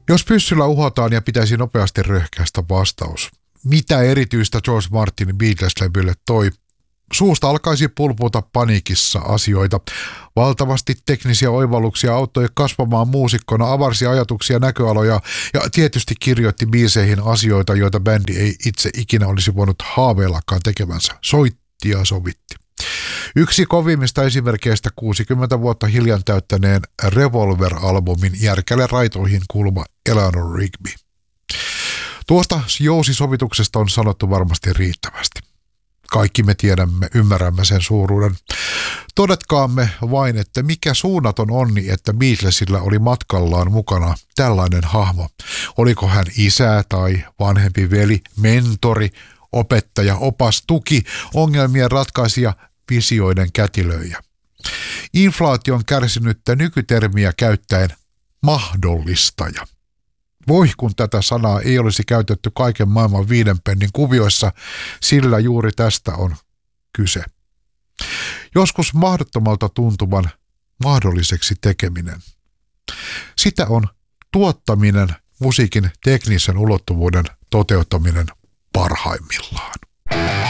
Jos pyssyllä uhotaan ja pitäisi nopeasti röhkäistä vastaus. Mitä erityistä George Martinin Beatles-levylle toi? Suusta alkaisi pulputa paniikissa asioita. Valtavasti teknisiä oivalluksia auttoi kasvamaan muusikkona, avarsi ajatuksia, näköaloja ja tietysti kirjoitti biiseihin asioita, joita bändi ei itse ikinä olisi voinut haaveillakaan tekevänsä. Soitti ja sovitti. Yksi kovimmista esimerkkeistä 60 vuotta hiljan täyttäneen Revolver-albumin järkälle raitoihin kuuluva Eleanor Rigby. Tuosta jousisovituksesta on sanottu varmasti riittävästi. Kaikki me tiedämme, ymmärrämme sen suuruuden. Todetkaamme vain, että mikä suunnaton onni, että Beatlesilla oli matkallaan mukana tällainen hahmo. Oliko hän isä tai vanhempi veli, mentori, opettaja, opas, tuki, ongelmien ratkaisija, visioiden kätilöijä. Inflaation kärsinyttä nykytermiä käyttäen mahdollistaja. Voi kun tätä sanaa ei olisi käytetty kaiken maailman 5 pennin kuvioissa, sillä juuri tästä on kyse. Joskus mahdottomalta tuntuvan mahdolliseksi tekeminen. Sitä on tuottaminen, musiikin teknisen ulottuvuuden toteuttaminen parhaimmillaan.